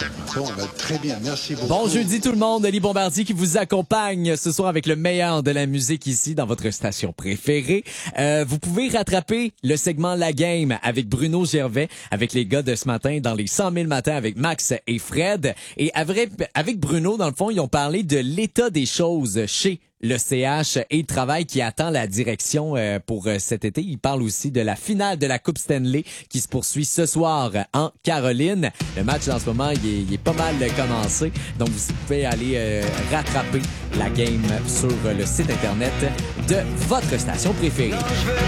Bon, ben, très bien, merci beaucoup. Bon jeudi tout le monde, Oli Bombardier qui vous accompagne ce soir avec le meilleur de la musique ici dans votre station préférée. Vous pouvez rattraper le segment La Game avec Bruno Gervais, avec les gars de ce matin dans les 100 000 matins avec Max et Fred. Et avec Bruno, dans le fond, ils ont parlé de l'état des choses chez le CH et le travail qui attend la direction pour cet été. Il parle aussi de la finale de la Coupe Stanley qui se poursuit ce soir en Caroline. Le match en ce moment, il est pas mal commencé. Donc, vous pouvez aller rattraper la game sur le site Internet de votre station préférée.